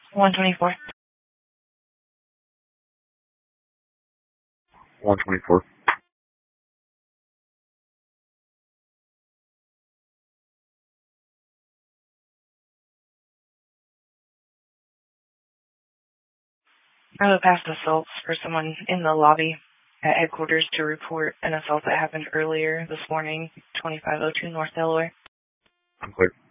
124. 124. I have a past assaults for someone in the lobby at headquarters to report an assault that happened earlier this morning, 2502 North Delaware. I'm clear.